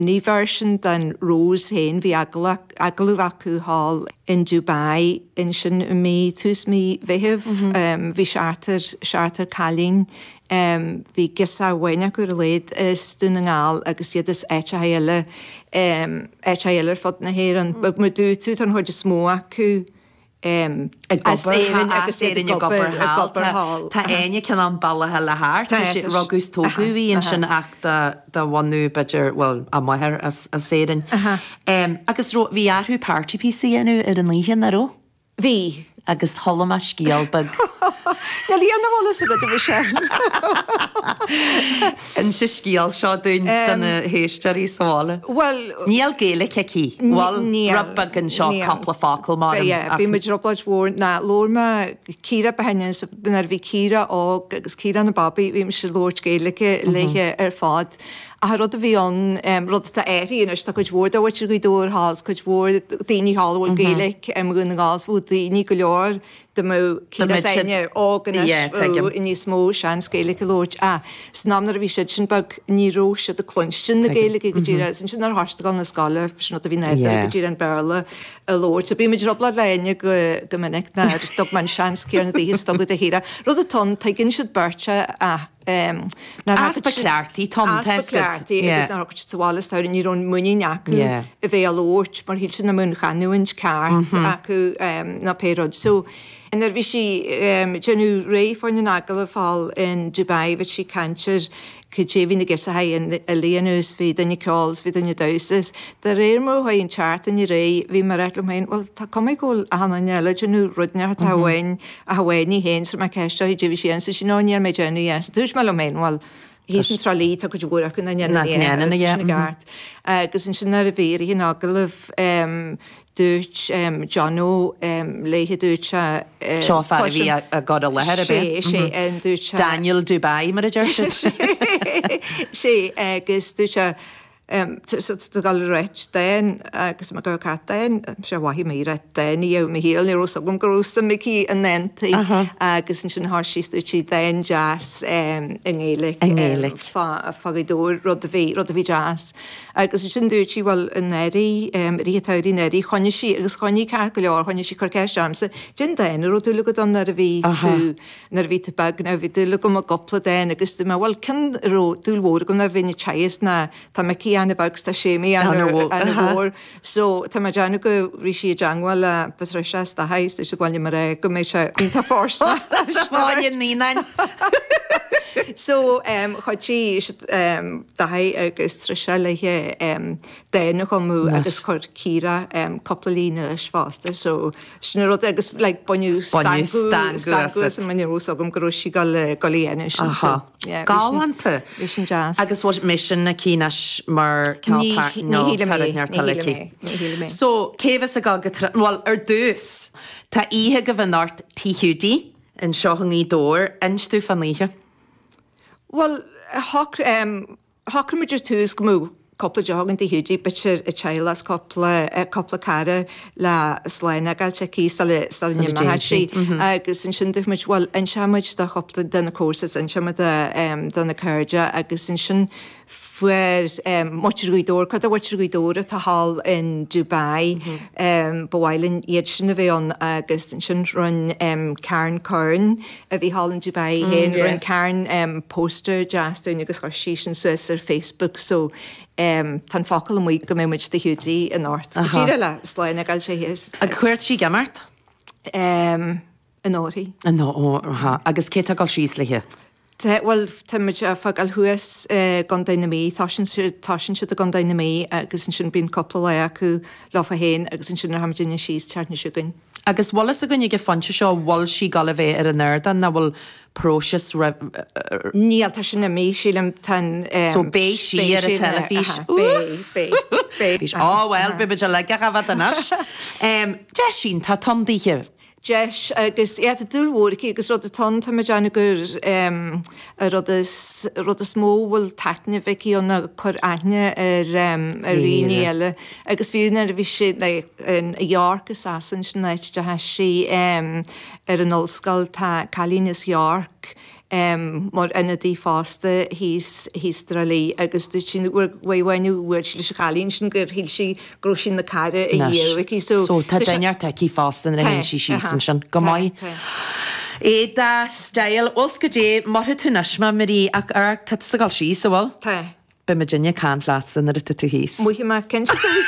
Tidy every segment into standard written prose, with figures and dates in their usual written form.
Ní version den Rose hen vi aglu acu hall in Dubai in sin mi tus mi vehef vi charter calling vi gisa wena gur leid is dunangal agus jedes HL fod na her an me du tu an hoje smó acu a gobber hall. Tá aine can an balle le haar rogus tóguí in sin achta da wanú beidir well a maithir as sérin. Agus bhí arthú party PC anu ar an líhan aró? Bhí. Agus tholam a scialbag. Na líana bhla sa bit bhí An si scial seo dún na héistearí sála. Well, níl Gaelic aquí. Well, rubbag an seo coupla fácal mar. Bhí me droplaid mór na lórma Círa behaine ar bhí Círa agus Círa na Bobby bhí me se Lord Gaelic leiche ar fád. A rud a bhí an rud a éirí inis tá chuid bhór a bhaid go dúr hás chuid bhór daoine hallhfuil Gaelic gúna gás bhú daoine go leor de mó cíine ágan in ní smó sean Gaelic Lord snámnar a bhí si sin bag níró se a clunstin na Gaelic go dtíra sin sin ar hástaáil na scala sin a bhí néidir go dtír an bearla a Lord. So bí me robla leine go minic na do man sean céar na dhé sto a híra. Rud a ton tá ginn siad berte Aspa-clarty, Tom Aspa-clarty, agus na rocht sálas tá ní rón muí acu a bheith a lót, mar hil sin na mun chanuins cárt acu na pérod. So, en bhí si genú ré fáin an agal a fáil in Dubai, bheit si cantir Céhí na gus a hain a léanús hí danne cáils hí danne dausas. Tá réir mó hain chart in ré hí mar réitlam hain, well tá comig ggóil a hanneile genú rudnear a hahain hén sem me ceiste i ddíhí sé sa sin áníar mé genú yes. Dús me mén, well hís an tralí tá go búach chun na gart. Agus in sin ar a bhéir hí agalh dúirt Johnó léthe dúirt seo far bhí a god a lehead a bit. sé dúirt Daniel Dubai mar a deir sé agus dúirt gal réit dain agus me go cat dain se bhhí mí dain í me híal ní ros gom goúsa micí an nentaí agus sin háíú si dain jazz in Gaelic fagdó rud a bhí jazz. Agus sin dúirtí bhil an néirí rítáirí néirí choine sí agus choní ce go leor choine sí chucéisiamsa gin dain ru túla go an nar a bhí tú nar bhí tú bag na bhí túla go a gopla dain agus tú bhil cin túlhór gom na bhíine teas na tá mecí anna bhagus tá sémi an bhór. So tá me deanna go rí sí deanghil a Patricia a heist is gháinine mar go méid se tá fórsta nínain. So chutí dahé agus trise leiche déna chumú agus chuir Círa coppla lína fásta, so sinna rud agus le buú stangus man rúsa gom goú sí goléana gáhaanta sin jazz. Agus bhil mission na cínas mar ní. So céhas a gaga bhil ar dús tá ihe go bhanart tíhiúdí in seohanní dór instú fan líhe. Well, hocr me just tús gomú coppla jogan di húdí, bitir a chailas coppla cara le sláine gal checí sal sí agus sin sin duhmid well an seamuid de coppla denna cósas an seamad denna cairde agus sin fuair motirúidór cad a motirúidóra tá hall in Dubai bhhailinn iad sin a bhéon agus sin run Karen Curran a bhí hall in Dubai hen run Karen poster jazzún agus chuí sin Suez ar Facebook so tan focail am go méid de hiúdí in áirt. Díra le sláinna gal sé hés. A chuirt sí gemart? An áirí. Agus cé a gal síos lethe? Well, táid fag al thuas gan dynamí, tásin si a gan dynamí agus sin bín coppla le acu láfa héin agus sin hamadíine síos teartna siúgain. Agus bhlas a gunnig go fanse seo bhil sí gal a bheith ar an airdan na bhfuil prósis Níl tá sin na mí sílam tan so bé sí ar a telefís. Bé. Well, bibid a le gafad anas. De sin tá tondíhe. Jesh agus a dúlhórci agus rud a ton tá me deanna gur rud a smó bhfuil tatne bheici anna chur aithne ar rií eile agus bhíúnar a bhí si in York is asan sin neit de he si ar an olscail tá Chalínas York mar ina dí fásta hís dralí agus du sin bhhainú bhfuil le se chalín sin gur híl si gro sin na cara a dhéirhaí so tá dainear teí fástan a hen sí sísan sin go maiid. É dá stail os go dé martha tú nasma marí ach ar cat sa gáil sí sa bhil? Tá. Be me dinne cá lásan ar tú híos. Muhi má cin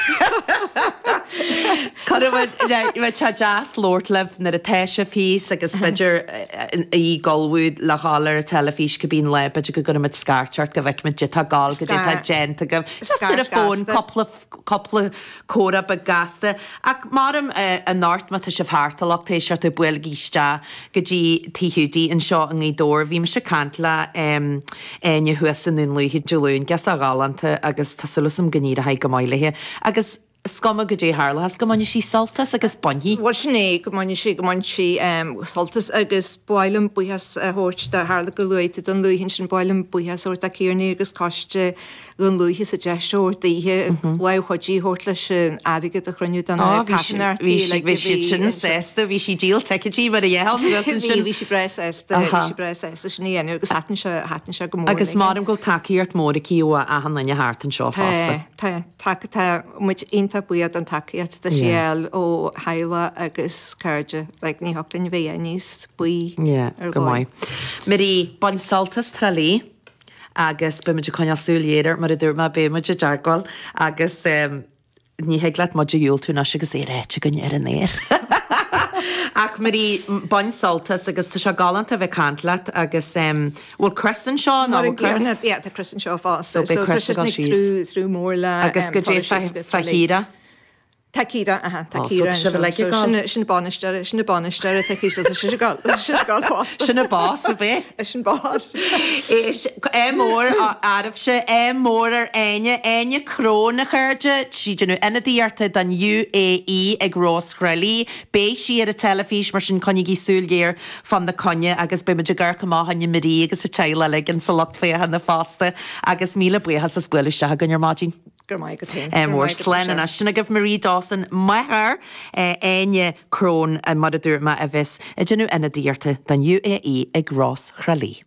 bheith te jazz Lord leh na a teise fís agus beidir í galhúd le hálar a telefís go bín le, beidir go gonne mit scarteart go bheith mit ditá gáil go ditá gent a go a fón coppla córa be gasta ach marm an náirt mat se bhartalach tééisart a buil gíiste go dtí tíúdí an seo an í dór bhí me se cantla aine huasan in luhí deún gas a gáanta agus tasúlasam gníir a haid go maiilethe agus Scama go dé hála, has go maine sí saltas agus bonhí? Bhil sinné go maine sí saltas agus báilm buhas hóirt de hála go luite don luhinn sin báilm buhas óir a cíirní agus cáiste gon luhí sa deisiúir daithe le chodí hórt lei sin aige a chruniú an caiisinar. Bhí sin sésta, bhí sí díal teicetí mar a dhéhel bhí si bres sníanú agus hatan se go mór. Agus marm goil takeíart móricíú a hanna hátan seo fásta. Tá muid inta buiad an takeíart de séal ó heile agus cairde le ní hotain bhéh níos buí go maiid. Marí bon saltas tralí agus be meidir chuineasúléidir mar a dúr má bé meidir deagháil agus ní heaglaat maidir dúil tú nás agus é réite gon ar an éir. Ach marí bon saltas agus tá se galanta bheith cantlaat agus bhfuil crescent seo ná tá crescent seo fása trú mór le agus go dé fahíra. Takíra sin banisteir sinna banisteir sinna bás a bheith sin bás. mór ámh se mór ar aine crón a chuirde si denú ina dtíarta den UAE ag Roscrelí, bé si ar a telefís mar sin conigí súlgéir fan na conne agus be meidir gur gomáhanne marí agus a teile le an sa lot fé hanna fásta agus míle buchas a scuile se gan ar mágin. Mór slen a sinna goh Marie Dawson maithar aine crón a mar a dúrma a bheits a genú ina díirta den UAE ag Roscrelí.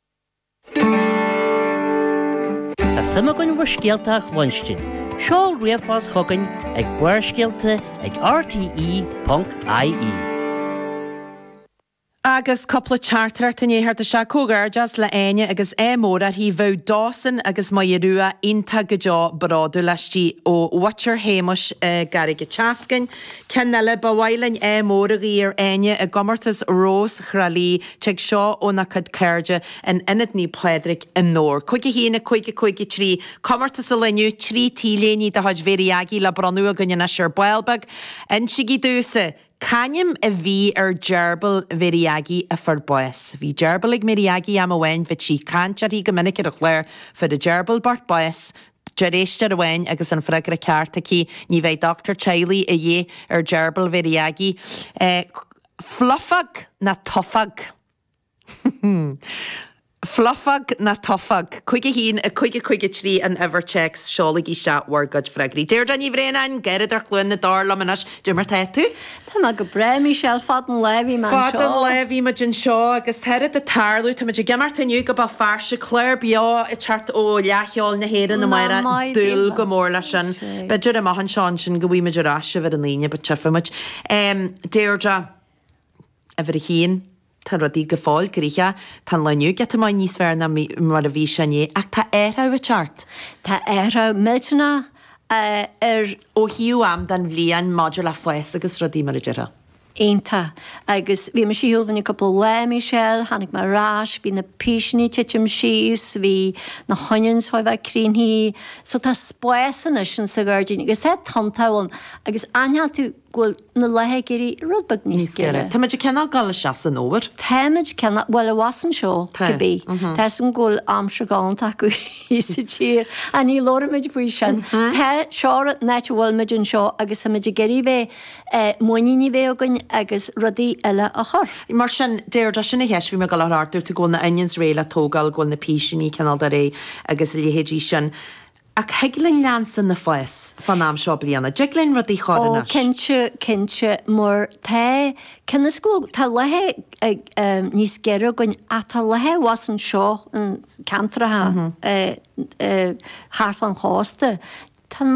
Tá sama gon bhar scialteach Lunchtún. Seáil riamhás chugainn ag buair scialta ag rte.ie. Agus coppla chartar tanéhart a se cógar jazz le aine agus mór ar hí bheith Dawson agus mai ruúa inta go deá bráú leistí ó Watcher Hamish garige teascain, Cenile bhhailin mór a í ar aine a gomartas Roscrelí teag seo ó na cad cairde an inad ní Pedric in nóir. Chuige hína chuige trí, comartas a leniu trí tíléní de haid veriagi le branú a gunne na seir Buelbeg, an sigi dúsa Canim a bhí ar gerbal veriagi a forboes. Bhí gerbal ag meriagi am a bhain bheit si cantarí go minic ar a chléir for a gerbal bart boes Geréiste a bhain agus an freigra ceartaí ní bheith Dr. Chailey a dhé ar gerbal veriagi. Fluffag na toffag. Fluffag na toffag. Chuige hín a chuige trí an Everchecks seolalaí seathhar god freigraí. Déir dan ní bhréanain geirid ar chluin na dála manas dúmar tú? Tá má go bréimi seall fad an lehí man seo. Fad an lehí ma gin seo agus theirid a tarlú tá maidir gemartaniu go ba farse cléir beá i teart ó leacheáil na héan na maira dúil go mór lei sin. Beidir a mahan seán sin go bhí maidir ráise bheit an líne be tefamuid. Déirda a bhir hín tá rodí go fáil goríe tá leniu get mai níos fear na mar a bhí sinné ach tá éire a teart. Tá éire méidirna ó hiú am den bblion maidir le foies agus rodí mar a deire. Einta agus bhí mar síúlhanna couple léimi sell, hanig mar rás, bhí na píisní tiitim síos, bhí na choinins hoi bheith crinhí, so tá spásanna sin sa gardín, agus é tantáhain agus anheal tú ghfuil na lethe rudbag níos gire. Tá meidir cenál gála seas an óir? Táid cenna bhfuil a wasan seo go bí. Tás an ghfuil amsir gáanta acu sa tír a ní lóramid faoi sin. Tá seora neit bhfuil meid an seo agus sa meidir geirí bheith muoíní bheith agan agus rudí eile a chur. Mar sin déir sinna heis bhí me gal artú tú ggóil na ains réile tógáil ggóil na píisiní cenál de ré agus i léhédí sin. Ac heglin leansan na fáis fan am seo blianana. Jeglin rud í chodanna. Cinse mór tá cinna scó tá lethe níos geire goin a tá lethe was an seo an cantratha Harfan chásta.